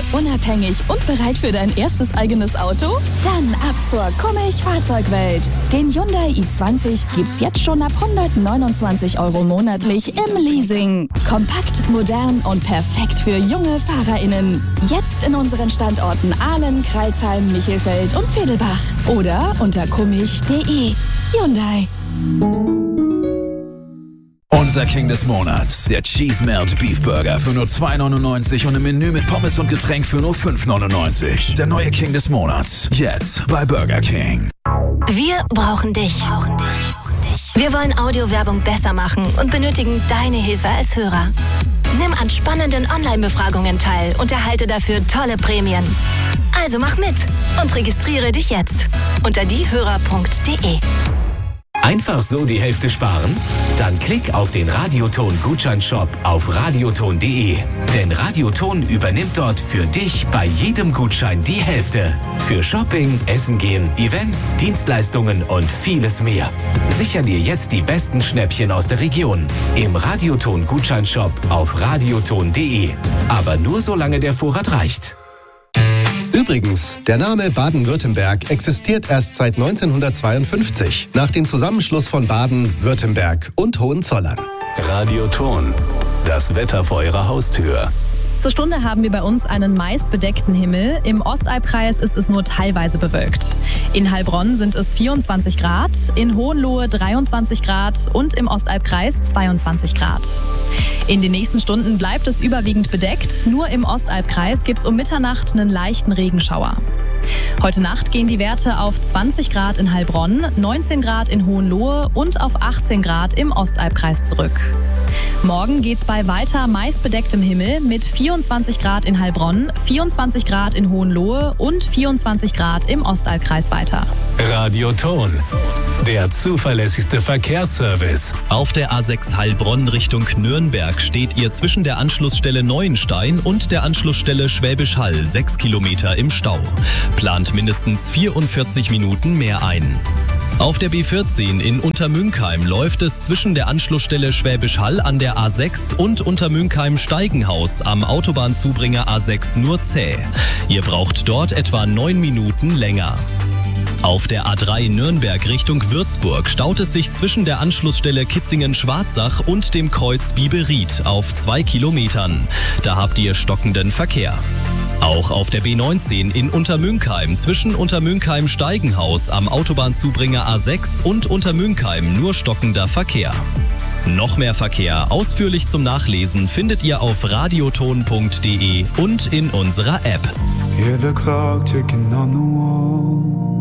unabhängig und bereit für dein erstes eigenes Auto? Dann ab zur Kummich Fahrzeugwelt. Den Hyundai i20 gibt's jetzt schon ab 129 € monatlich im Leasing. Kompakt, modern und perfekt für junge FahrerInnen. Jetzt in unseren Standorten Ahlen, Crailsheim, Michelfeld und Vedelbach. Oder unter kummich.de. Hyundai. Unser King des Monats, der Cheese Melt Beef Burger für nur 2,99 € und im Menü mit Pommes und Getränk für nur 5,99 €. Der neue King des Monats, jetzt bei Burger King. Wir brauchen dich. Wir wollen Audiowerbung besser machen und benötigen deine Hilfe als Hörer. Nimm an spannenden Online-Befragungen teil und erhalte dafür tolle Prämien. Also mach mit und registriere dich jetzt unter diehörer.de. Einfach so die Hälfte sparen? Dann klick auf den Radioton-Gutscheinshop auf radioton.de. Denn Radioton übernimmt dort für dich bei jedem Gutschein die Hälfte. Für Shopping, Essen gehen, Events, Dienstleistungen und vieles mehr. Sicher dir jetzt die besten Schnäppchen aus der Region. Im Radioton-Gutscheinshop auf radioton.de. Aber nur solange der Vorrat reicht. Übrigens, der Name Baden-Württemberg existiert erst seit 1952, nach dem Zusammenschluss von Baden, Württemberg und Hohenzollern. Radioton, das Wetter vor Ihrer Haustür. Zur Stunde haben wir bei uns einen meist bedeckten Himmel. Im Ostalbkreis ist es nur teilweise bewölkt. In Heilbronn sind es 24 Grad, in Hohenlohe 23 Grad und im Ostalbkreis 22 Grad. In den nächsten Stunden bleibt es überwiegend bedeckt. Nur im Ostalbkreis gibt es um Mitternacht einen leichten Regenschauer. Heute Nacht gehen die Werte auf 20 Grad in Heilbronn, 19 Grad in Hohenlohe und auf 18 Grad im Ostalbkreis zurück. Morgen geht's bei weiter meist bedecktem Himmel mit 24 Grad in Heilbronn, 24 Grad in Hohenlohe und 24 Grad im Ostalbkreis weiter. Radioton, der zuverlässigste Verkehrsservice. Auf der A6 Heilbronn Richtung Nürnberg steht ihr zwischen der Anschlussstelle Neuenstein und der Anschlussstelle Schwäbisch Hall 6 Kilometer im Stau. Plant mindestens 44 Minuten mehr ein. Auf der B14 in Untermünkheim läuft es zwischen der Anschlussstelle Schwäbisch Hall an der A6 und Untermünkheim-Steigenhaus am Autobahnzubringer A6 nur zäh. Ihr braucht dort etwa 9 Minuten länger. Auf der A3 Nürnberg Richtung Würzburg staut es sich zwischen der Anschlussstelle Kitzingen-Schwarzach und dem Kreuz Biberried auf 2 Kilometern. Da habt ihr stockenden Verkehr. Auch auf der B19 in Untermünkheim zwischen Untermünkheim-Steigenhaus am Autobahnzubringer A6 und Untermünkheim nur stockender Verkehr. Noch mehr Verkehr ausführlich zum Nachlesen findet ihr auf radioton.de und in unserer App. Hear the clock ticking on the wall.